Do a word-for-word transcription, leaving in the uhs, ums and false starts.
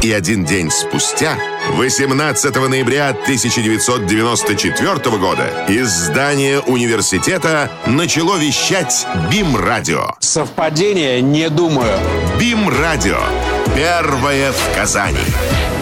И один день спустя, восемнадцатого ноября тысяча девятьсот девяносто четвёртого года, из здания университета начало вещать БИМ-радио. Совпадение? Не думаю. БИМ-радио. Первое в Казани.